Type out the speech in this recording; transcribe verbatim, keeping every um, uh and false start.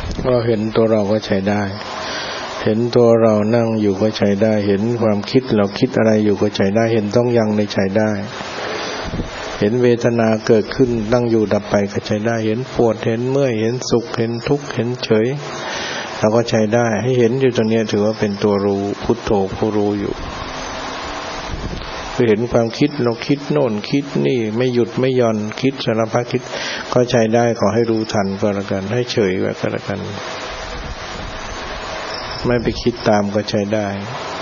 ก็เห็นตัวเราก็ใช้ได้เห็นตัวเรานั่งอยู่ก็ใช้ได้เห็นความคิดเราคิดอะไรอยู่ก็ใช้ได้เห็นต้องยังในใช้ได้เห็นเวทนาเกิดขึ้นตั้งอยู่ดับไปก็ใช้ได้เห็นปวดเห็นเมื่อยเห็นสุขเห็นทุกข์เห็นเฉยเราก็ใช้ได้ให้เห็นอยู่ตรงนี้ถือว่าเป็นตัวรู้พุทโธผู้รู้อยู่คือเห็นความคิดเราคิดโน่นคิดนี่ไม่หยุดไม่หย่อนคิดสารพัดคิดก็ใช้ได้ขอให้รู้ทันก็แล้วกันให้เฉยไว้ก็แล้วกันไม่ไปคิดตามก็ใช้ได้